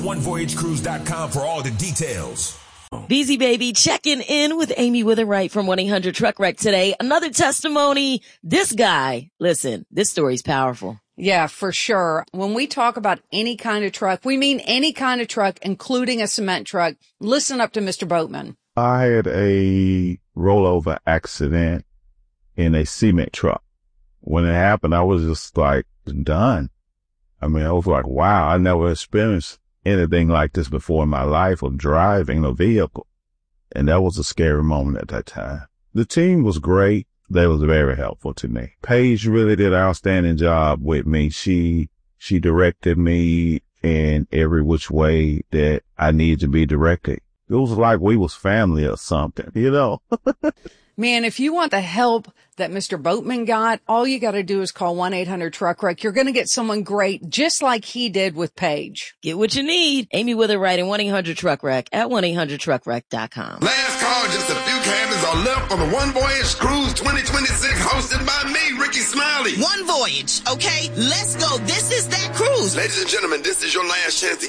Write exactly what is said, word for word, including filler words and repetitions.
one voyage cruise dot com for all the details. Beezy Baby checking in with Amy Witherwright from one eight hundred truck wreck today. Another testimony. This guy, listen, this story's powerful. Yeah, for sure. When we talk about any kind of truck, we mean any kind of truck, including a cement truck. Listen up to Mister Boatman. I had a rollover accident in a cement truck. When it happened, I was just like done. I mean, I was like, wow, I never experienced anything like this before in my life of driving a vehicle. And that was a scary moment at that time. The team was great. They was very helpful to me. Paige really did an outstanding job with me. She, she directed me in every which way that I needed to be directed. It was like we was family or something, you know? Man, if you want the help that Mister Boatman got, all you got to do is call one eight hundred truck wreck. You're going to get someone great, just like he did with Paige. Get what you need. Amy Witherwright and one eight hundred truck wreck at one eight hundred truck wreck dot com. Last call, just a few cabins are left on the One Voyage Cruise twenty twenty-six, hosted by me, Ricky Smiley. One Voyage, okay? Let's go. This is that cruise. Ladies and gentlemen, this is your last chance to